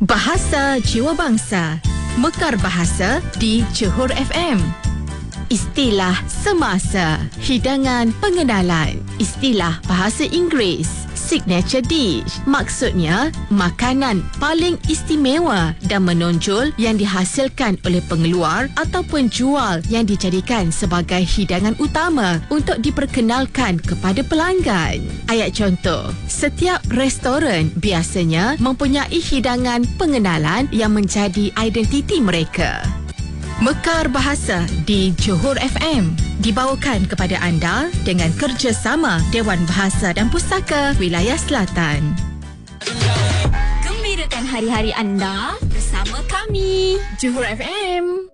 Bahasa Jiwa Bangsa. Mekar bahasa di Johor FM. Istilah semasa, hidangan pengenalan, istilah bahasa Inggeris, signature dish. Maksudnya, makanan paling istimewa dan menonjol yang dihasilkan oleh pengeluar atau penjual yang dijadikan sebagai hidangan utama untuk diperkenalkan kepada pelanggan. Ayat contoh, setiap restoran biasanya mempunyai hidangan pengenalan yang menjadi identiti mereka. Mekar Bahasa di Johor FM dibawakan kepada anda dengan kerjasama Dewan Bahasa dan Pustaka Wilayah Selatan. Gembirakan hari-hari anda bersama kami, Johor FM.